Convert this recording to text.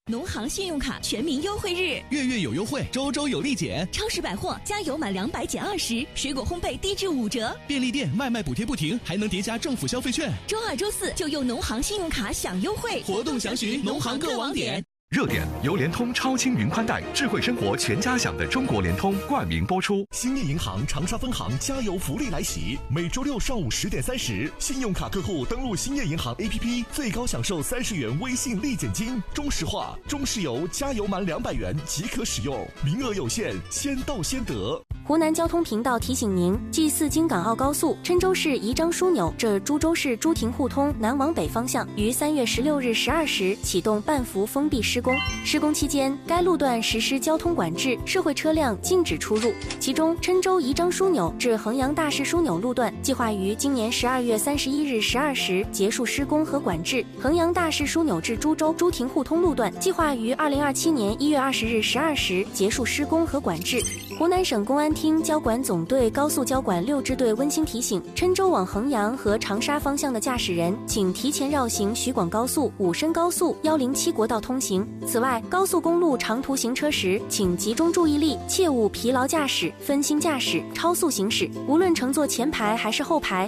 农行信用卡全民优惠日， 月月有优惠，周周有立减。 超市百货加油满200减20，水果烘焙低至5折。 便利店卖补贴不停，还能叠加政府消费券。 周2、周4就用农行信用卡享优惠， 活动详询农行各网点。 热点由联通超轻云宽带，智慧生活全家享的中国联通冠名播出。 兴业银行长沙分行加油福利来袭，每周六上午10点30，信用卡客户登录兴业银行 APP， 最高享受30元微信立减金。中石化、中石油加油满200元即可使用，名额有限，先到先得。 湖南交通频道提醒您：G4京港澳高速郴州市宜章枢纽至株洲市朱亭互通南往北方向于3月16日12时启动半幅封闭施工。施工期间，该路段实施交通管制，社会车辆禁止出入。其中，郴州宜章枢纽至衡阳大市枢纽路段计划于今年12月31日12时结束施工和管制；衡阳大市枢纽至株洲朱亭互通路段计划于2027年1月20日12时结束施工和管制。湖南省公安厅交管总队高速交管6支队温馨提醒：郴州往衡阳和长沙方向的驾驶人，请提前绕行徐广高速、武深高速、107国道通行。此外，高速公路长途行车时，请集中注意力，切勿疲劳驾驶、分心驾驶、超速行驶。无论乘坐前排还是后排，